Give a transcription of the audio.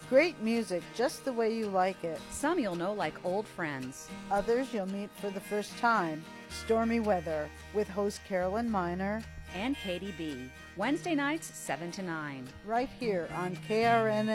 Great music just the way you like it. Some you'll know like old friends. Others you'll meet for the first time. Stormy Weather with host Carolyn Miner and Katie B. Wednesday nights 7 to 9. right here on KRNN